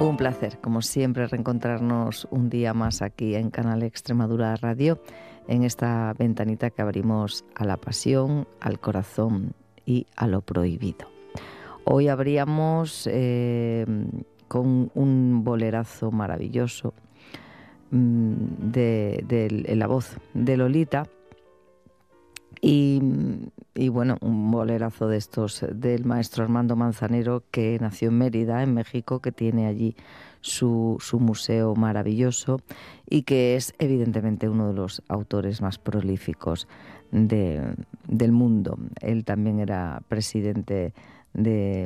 Un placer, como siempre, reencontrarnos un día más aquí en Canal Extremadura Radio, en esta ventanita que abrimos a la pasión, al corazón y a lo prohibido. Hoy abríamos con un bolerazo maravilloso de la voz de Lolita y bueno, un bolerazo de estos del maestro Armando Manzanero, que nació en Mérida, en México, que tiene allí su museo maravilloso y que es evidentemente uno de los autores más prolíficos del mundo. Él también era presidente de